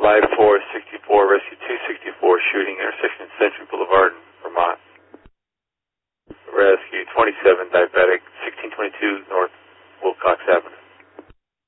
Live 464, Rescue 264, shooting intersection Century Boulevard in Vermont. Rescue 27, diabetic, 1622 North Wilcox Avenue.